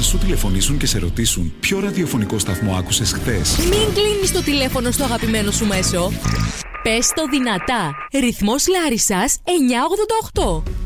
σου τηλεφωνήσουν και σε ρωτήσουν ποιο ραδιοφωνικό σταθμό άκουσες χθες. Μην κλείνεις το τηλέφωνο στο αγαπημένο σου μέσο. Πες το δυνατά. Ρυθμός Λάρισσας 988.